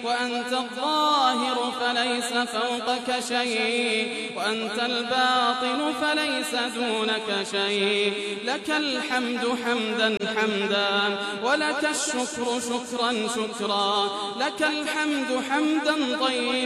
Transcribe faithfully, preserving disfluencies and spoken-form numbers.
وأنت الظاهر فليس فوقك شيء وأنت الباطن فليس دونك شيء لك الحمد حمدا حمدا ولك الشكر شكرا شكرا لك الحمد حمدا طيبا